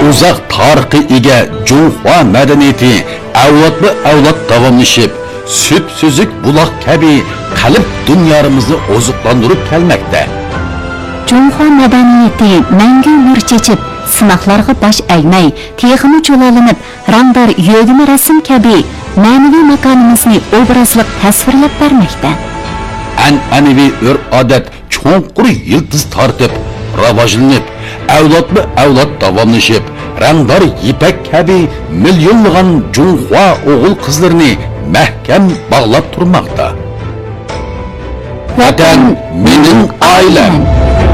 Uzaq tarixi ega Junhua madaniyati avlodma-avlod davomlashib, süt-süzük buloq kabi qalb dunyomizni oziqlantirib kelmoqda. Junhua madaniyati mangu nur chechib, sinoqlarga bosh egmay, texmi cho'lolinib, rangdor yo'g'ima rasm kabi ma'naviy makonimizni obrazliq tasvirlab bermoqda. An'anaviy urf-odat cho'nqur yildiz tortib, rivojlanib, avlodma-avlod davomlashib, rangdor ipak kabi millionlagan Junhua o'g'il qizlarini mahkam bog'lab turmoqda. Vatan mening oilam.